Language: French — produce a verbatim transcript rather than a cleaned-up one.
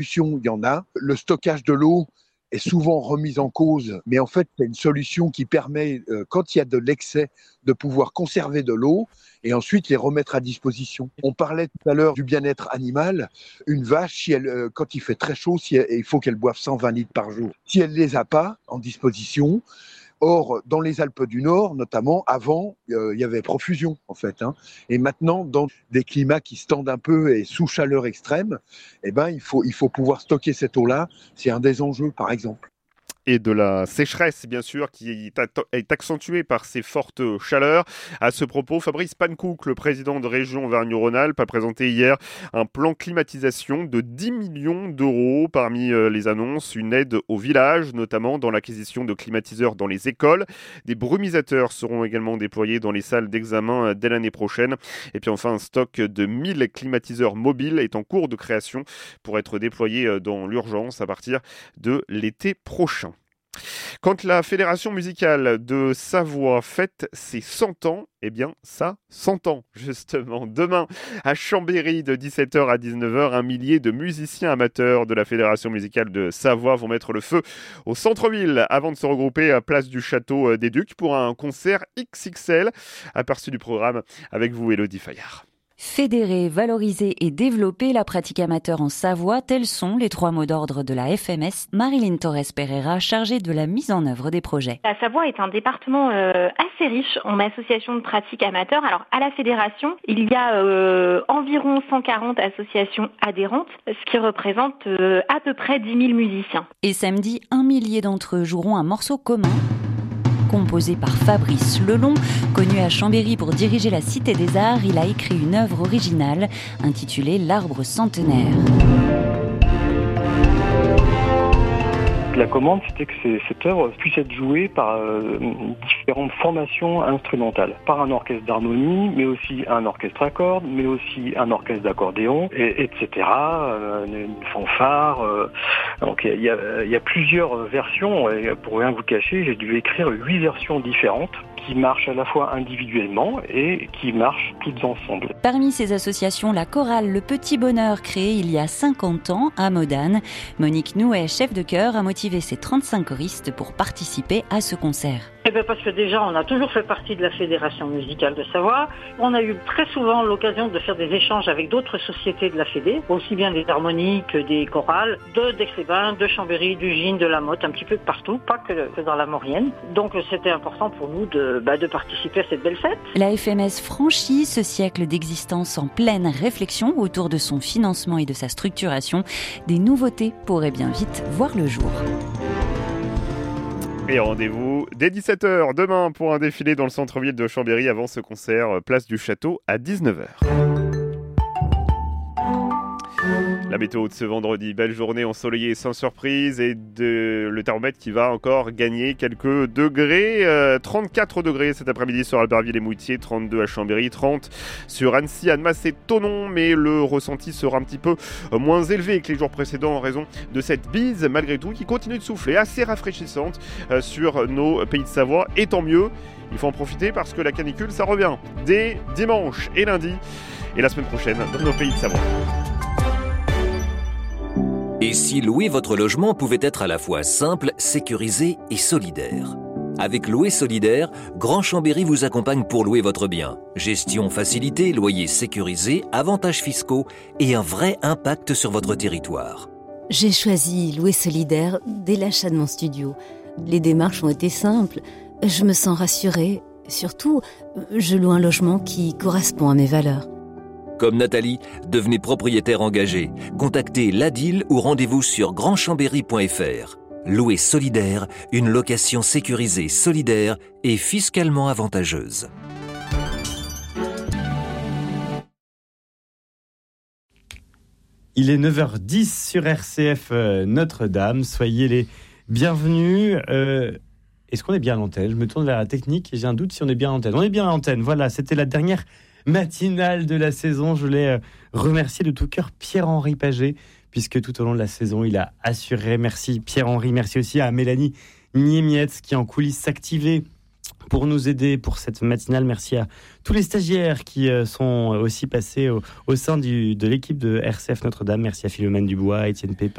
Il y en a. Le stockage de l'eau est souvent remis en cause, mais en fait, c'est une solution qui permet, euh, quand il y a de l'excès, de pouvoir conserver de l'eau et ensuite les remettre à disposition. On parlait tout à l'heure du bien-être animal. Une vache, si elle, euh, quand il fait très chaud, si elle, il faut qu'elle boive cent vingt litres par jour. Si elle ne les a pas en disposition, or, dans les Alpes du Nord, notamment, avant, euh, il y avait profusion, en fait. Hein. Et maintenant, dans des climats qui se tendent un peu et sous chaleur extrême, eh ben, il faut, il faut pouvoir stocker cette eau-là. C'est un des enjeux, par exemple. Et de la sécheresse, bien sûr, qui est accentuée par ces fortes chaleurs. À ce propos, Fabrice Pankouk, le président de région Auvergne-Rhône-Alpes, a présenté hier un plan climatisation de dix millions d'euros. Parmi les annonces, une aide aux villages, notamment dans l'acquisition de climatiseurs dans les écoles. Des brumisateurs seront également déployés dans les salles d'examen dès l'année prochaine. Et puis enfin, un stock de mille climatiseurs mobiles est en cours de création pour être déployé dans l'urgence à partir de l'été prochain. Quand la Fédération musicale de Savoie fête ses cent ans, eh bien ça s'entend justement. Demain, à Chambéry, de dix-sept heures à dix-neuf heures, un millier de musiciens amateurs de la Fédération musicale de Savoie vont mettre le feu au centre-ville avant de se regrouper à Place du Château des Ducs pour un concert X X L. Aperçu du programme avec vous, Élodie Fayard. Fédérer, valoriser et développer la pratique amateur en Savoie, tels sont les trois mots d'ordre de la F M S. Marilyn Torres Pereira, chargée de la mise en œuvre des projets. La Savoie est un département euh, assez riche en associations de pratique amateur. Alors à la fédération, il y a euh, environ cent quarante associations adhérentes, ce qui représente euh, à peu près dix mille musiciens. Et samedi, un millier d'entre eux joueront un morceau commun. Composé par Fabrice Lelon, connu à Chambéry pour diriger la Cité des Arts, il a écrit une œuvre originale intitulée L'Arbre Centenaire. La commande, c'était que cette œuvre puisse être jouée par euh, différentes formations instrumentales, par un orchestre d'harmonie, mais aussi un orchestre à cordes, mais aussi un orchestre d'accordéon, et, etc. Euh, une fanfare. Euh, donc il y a, y a plusieurs versions. Et pour rien vous cacher, j'ai dû écrire huit versions différentes qui marchent à la fois individuellement et qui marchent toutes ensemble. Parmi ces associations, la chorale Le Petit Bonheur, créée il y a cinquante ans à Modane. Monique Nouet, chef de chœur, a motivé ses trente-cinq choristes pour participer à ce concert. Eh bien parce que déjà, on a toujours fait partie de la Fédération musicale de Savoie. On a eu très souvent l'occasion de faire des échanges avec d'autres sociétés de la Fédé, aussi bien des harmonies que des chorales, de d'Aix-les-Bains, de Chambéry, d'Ugine, de La Motte, un petit peu de partout, pas que, que dans la Maurienne. Donc c'était important pour nous de, bah, de participer à cette belle fête. La F M S franchit ce siècle d'existence en pleine réflexion autour de son financement et de sa structuration. Des nouveautés pourraient bien vite voir le jour. Et rendez-vous dès dix-sept heures demain pour un défilé dans le centre-ville de Chambéry avant ce concert Place du Château à dix-neuf heures. La météo de ce vendredi, belle journée ensoleillée sans surprise et de, le thermomètre qui va encore gagner quelques degrés. Euh, trente-quatre degrés cet après-midi sur Albertville et Moutier, trente-deux à Chambéry, trente sur Annecy, Annemasse et Thonon. Mais le ressenti sera un petit peu moins élevé que les jours précédents en raison de cette bise, malgré tout, qui continue de souffler, assez rafraîchissante euh, sur nos pays de Savoie. Et tant mieux, il faut en profiter parce que la canicule, ça revient dès dimanche et lundi et la semaine prochaine dans nos pays de Savoie. Et si louer votre logement pouvait être à la fois simple, sécurisé et solidaire ? Avec Louer Solidaire, Grand Chambéry vous accompagne pour louer votre bien. Gestion facilitée, loyer sécurisé, avantages fiscaux et un vrai impact sur votre territoire. J'ai choisi Louer Solidaire dès l'achat de mon studio. Les démarches ont été simples. Je me sens rassurée. Surtout, je loue un logement qui correspond à mes valeurs. Comme Nathalie, devenez propriétaire engagé. Contactez l'A D I L ou rendez-vous sur grand chambéry point f r. Louer solidaire, une location sécurisée, solidaire et fiscalement avantageuse. Il est neuf heures dix sur R C F euh, Notre-Dame. Soyez les bienvenus. Euh, est-ce qu'on est bien à l'antenne ? Je me tourne vers la technique et j'ai un doute si on est bien à l'antenne. On est bien à l'antenne. Voilà, c'était la dernière matinale de la saison. Je voulais remercier de tout cœur Pierre-Henri Paget, puisque tout au long de la saison, il a assuré. Merci Pierre-Henri, merci aussi à Mélanie Niemietz qui en coulisses s'activait pour nous aider pour cette matinale. Merci à tous les stagiaires qui euh, sont aussi passés au, au sein du, de l'équipe de R C F Notre-Dame. Merci à Philomène Dubois, Étienne Pépin,